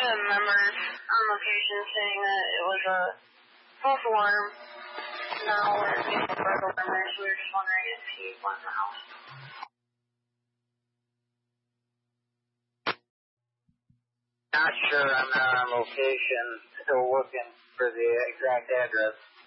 had members on location saying that it was a false alarm. Now we're getting verbal members. We were just wondering if he went in the house. Not sure. I'm not on location. Still looking for the exact address.